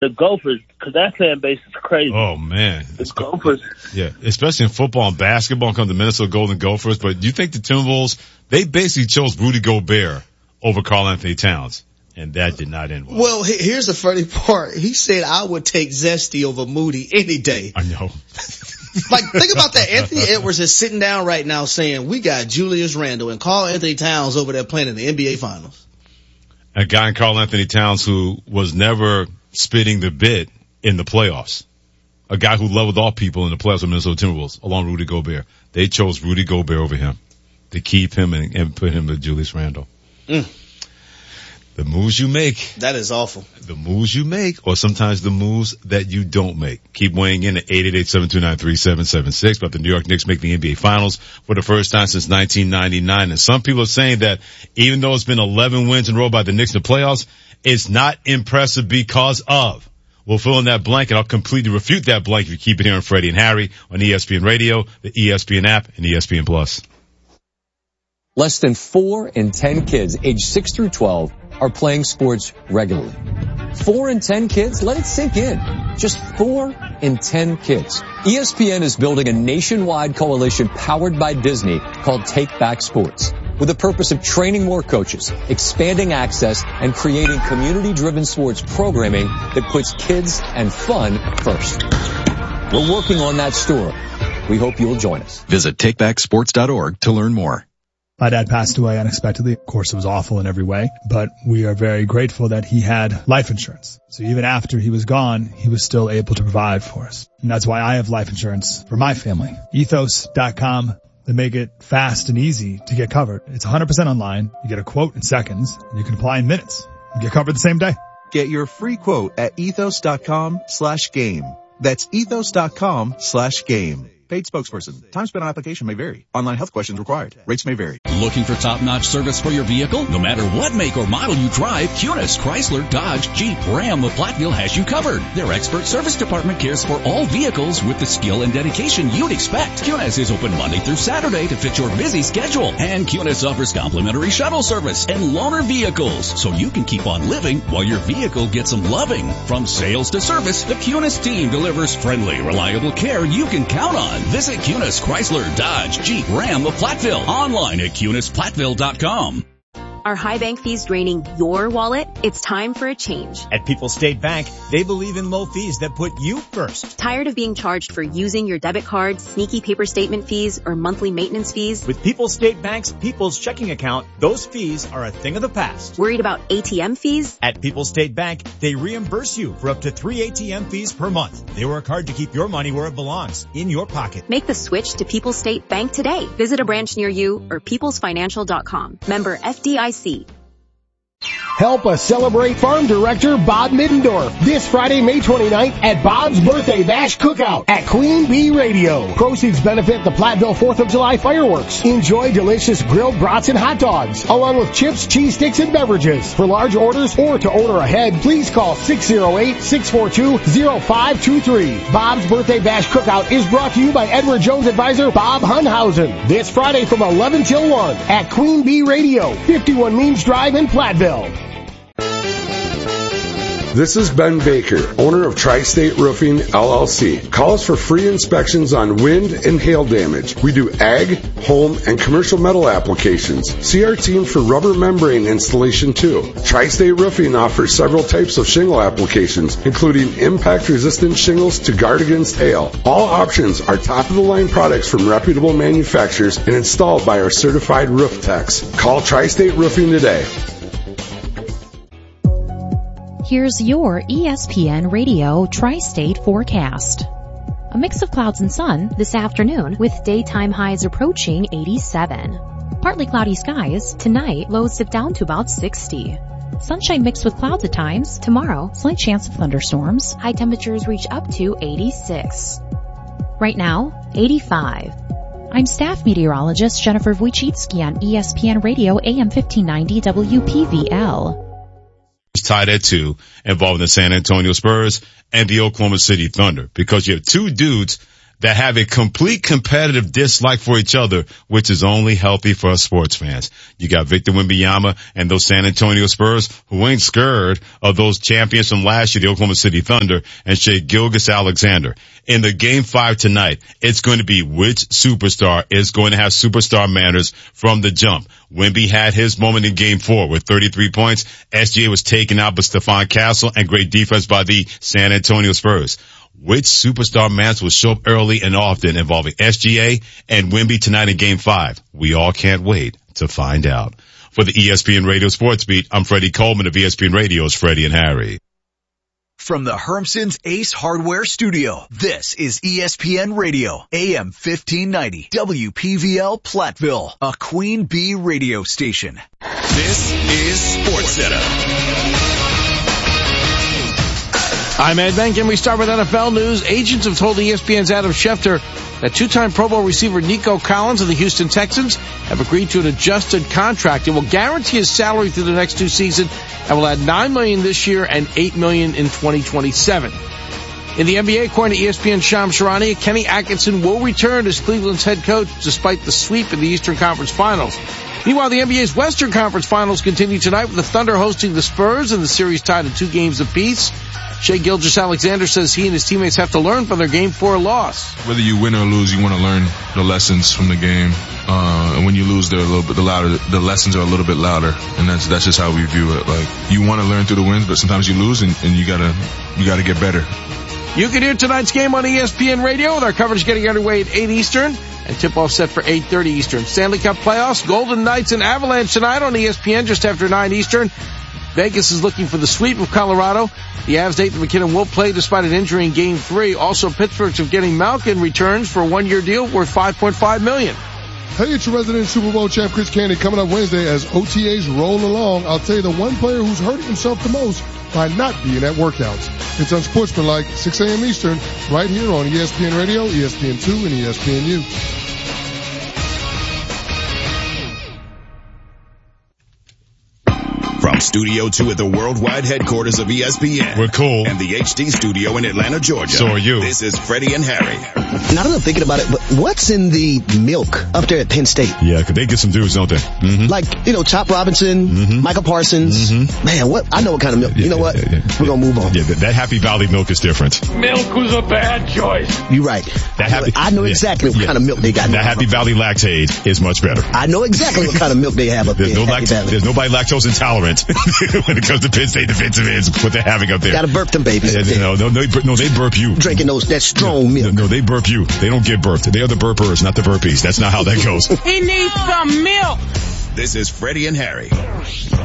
the Gophers, because that fan base is crazy. Oh, man. The Gophers. Yeah, especially in football and basketball, come the Minnesota Golden Gophers. But do you think the Timberwolves, they basically chose Rudy Gobert over Karl Anthony Towns, and that did not end well. Well, here's the funny part. He said, I would take Zesty over Moody any day. I know. Like, think about that. Anthony Edwards is sitting down right now saying, we got Julius Randle and Karl Anthony Towns over there playing in the NBA Finals. A guy in Karl Anthony Towns who was never spitting the bit in the playoffs. A guy who leveled off people in the playoffs of Minnesota Timberwolves, along Rudy Gobert. They chose Rudy Gobert over him to keep him and put him with Julius Randle. The moves you make. That is awful. The moves you make, or sometimes the moves that you don't make. Keep weighing in at 888-729-3776 about the New York Knicks making the NBA Finals for the first time since 1999. And some people are saying that even though it's been 11 wins in a row by the Knicks in the playoffs, it's not impressive because of. We'll fill in that blank, and I'll completely refute that blank if you keep it here on Freddie and Harry on ESPN Radio, the ESPN app, and ESPN Plus. Less than 4 in 10 kids aged 6 through 12 are playing sports regularly. 4 in 10 kids? Let it sink in. Just 4 in 10 kids. ESPN is building a nationwide coalition powered by Disney called Take Back Sports, with the purpose of training more coaches, expanding access, and creating community-driven sports programming that puts kids and fun first. We're working on that story. We hope you'll join us. Visit takebacksports.org to learn more. My dad passed away unexpectedly. Of course, it was awful in every way, but we are very grateful that he had life insurance. So even after he was gone, he was still able to provide for us. And that's why I have life insurance for my family. Ethos.com. They make it fast and easy to get covered. It's 100% online. You get a quote in seconds, and you can apply in minutes and get covered the same day. Get your free quote at ethos.com/game. That's ethos.com/game. Paid spokesperson. Time spent on application may vary. Online health questions required. Rates may vary. Looking for top-notch service for your vehicle? No matter what make or model you drive, Cunis, Chrysler, Dodge, Jeep, Ram of Platteville has you covered. Their expert service department cares for all vehicles with the skill and dedication you'd expect. Cunis is open Monday through Saturday to fit your busy schedule. And Cunis offers complimentary shuttle service and loaner vehicles, so you can keep on living while your vehicle gets some loving. From sales to service, the Cunis team delivers friendly, reliable care you can count on. Visit Cunis, Chrysler, Dodge, Jeep, Ram of Platteville. Online at CunisPlatteville.com. Are high bank fees draining your wallet? It's time for a change. At People's State Bank, they believe in low fees that put you first. Tired of being charged for using your debit card, sneaky paper statement fees, or monthly maintenance fees? With People's State Bank's People's Checking Account, those fees are a thing of the past. Worried about ATM fees? At People's State Bank, they reimburse you for up to 3 ATM fees per month. They work hard to keep your money where it belongs, in your pocket. Make the switch to People's State Bank today. Visit a branch near you or peoplesfinancial.com. Member FDIC. Help us celebrate Farm Director Bob Middendorf this Friday, May 29th at Bob's Birthday Bash Cookout at Queen Bee Radio. Proceeds benefit the Platteville 4th of July fireworks. Enjoy delicious grilled brats and hot dogs, along with chips, cheese sticks, and beverages. For large orders or to order ahead, please call 608-642-0523. Bob's Birthday Bash Cookout is brought to you by Edward Jones advisor Bob Hunhausen. This Friday from 11 till 1 at Queen Bee Radio, 51 Means Drive in Platteville. This is Ben Baker, owner of Tri-State Roofing, LLC. Call us for free inspections on wind and hail damage. We do ag, home, and commercial metal applications. See our team for rubber membrane installation too. Tri-State Roofing offers several types of shingle applications, including impact-resistant shingles to guard against hail. All options are top-of-the-line products from reputable manufacturers and installed by our certified roof techs. Call Tri-State Roofing today. Here's your ESPN Radio Tri-State forecast. A mix of clouds and sun this afternoon with daytime highs approaching 87. Partly cloudy skies. Tonight, lows dip down to about 60. Sunshine mixed with clouds at times. Tomorrow, slight chance of thunderstorms. High temperatures reach up to 86. Right now, 85. I'm staff meteorologist Jennifer Wojcicki on ESPN Radio AM 1590 WPVL. Tied at 2 involving the San Antonio Spurs and the Oklahoma City Thunder, because you have two dudes that have a complete competitive dislike for each other, which is only healthy for us sports fans. You got Victor Wembanyama and those San Antonio Spurs who ain't scared of those champions from last year, the Oklahoma City Thunder, and Shai Gilgeous-Alexander. In the Game 5 tonight, it's going to be which superstar is going to have superstar manners from the jump. Wemby had his moment in Game 4 with 33 points. SGA was taken out by Stephon Castle and great defense by the San Antonio Spurs. Which superstar manners will show up early and often involving SGA and Wemby tonight in Game 5? We all can't wait to find out. For the ESPN Radio Sports Beat, I'm Freddie Coleman of ESPN Radio's Freddie and Harry. From the Hermson's Ace Hardware Studio, this is ESPN Radio, AM 1590, WPVL Platteville, a Queen Bee radio station. This is SportsCenter. I'm Ed Benkin. We start with NFL news. Agents have told ESPN's Adam Schefter that two-time Pro Bowl receiver Nico Collins of the Houston Texans have agreed to an adjusted contract. It will guarantee his salary through the next two seasons and will add $9 million this year and $8 million in 2027. In the NBA, according to ESPN's Shams Charania, Kenny Atkinson will return as Cleveland's head coach despite the sweep in the Eastern Conference Finals. Meanwhile, the NBA's Western Conference Finals continue tonight with the Thunder hosting the Spurs and the series tied at 2 games apiece. Shai Gilgeous-Alexander says he and his teammates have to learn from their Game 4 loss. Whether you win or lose, you want to learn the lessons from the game. And when you lose, they're a little bit louder. The lessons are a little bit louder, and that's just how we view it. Like, you want to learn through the wins, but sometimes you lose, and you gotta get better. You can hear tonight's game on ESPN Radio with our coverage getting underway at 8 Eastern and tip-off set for 8:30 Eastern. Stanley Cup playoffs, Golden Knights and Avalanche tonight on ESPN just after 9 Eastern. Vegas is looking for the sweep of Colorado. The Avs' Nathan McKinnon will play despite an injury in Game 3. Also, Pittsburgh's Evgeny Malkin returns for a one-year deal worth $5.5 million. Hey, it's your resident Super Bowl champ Chris Candy coming up Wednesday as OTAs roll along. I'll tell you the one player who's hurting himself the most by not being at workouts. It's Unsportsmanlike, 6 a.m. Eastern, right here on ESPN Radio, ESPN2, and ESPNU. From Studio 2 at the worldwide headquarters of ESPN. We're cool. And the HD studio in Atlanta, Georgia. So are you. This is Freddie and Harry. Now that I'm thinking about it, but what's in the milk up there at Penn State? Yeah, 'cause they get some dudes, don't they? Mm-hmm. Like, Chop Robinson, Michael Parsons. Mm-hmm. Man, I know what kind of milk. You know what? We're going to move on. Yeah, that Happy Valley milk is different. Milk was a bad choice. You're right. I know exactly what kind of milk they got. That Happy Valley Lactaid is much better. I know exactly what kind of milk they have up there. There's nobody lactose intolerant when it comes to Penn State defensive ends, what they're having up there. Gotta burp them babies. No, they burp you. Drinking that strong milk. No, they burp you. They don't get burped. They are the burpers, not the burpees. That's not how that goes. He needs some milk. This is Freddie and Harry.